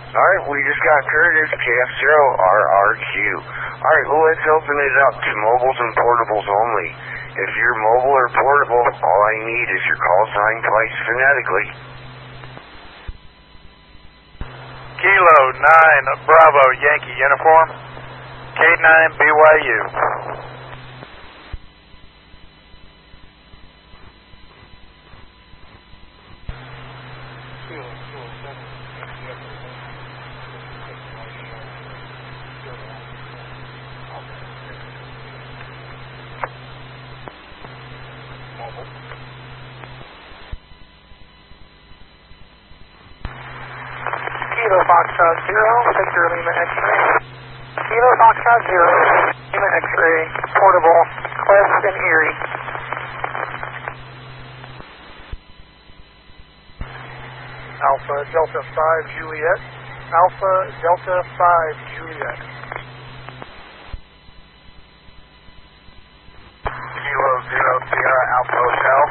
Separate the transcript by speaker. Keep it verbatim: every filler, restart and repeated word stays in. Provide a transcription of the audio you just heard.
Speaker 1: Alright, we just got Curtis, K F zero R R Q. Alright, well, let's open it up to mobiles and portables only. If you're mobile or portable, all I need is your call sign twice phonetically.
Speaker 2: Kilo nine Bravo Yankee uniform, K nine B Y U.
Speaker 3: Kilo Foxtrot zero, Victor Lima X-ray. Kilo Foxtrot zero, Lima X-ray, portable, Cliff and Erie.
Speaker 4: Alpha Delta five Juliet, Alpha Delta five Juliet.
Speaker 2: Kilo zero Sierra Alpha Hotel,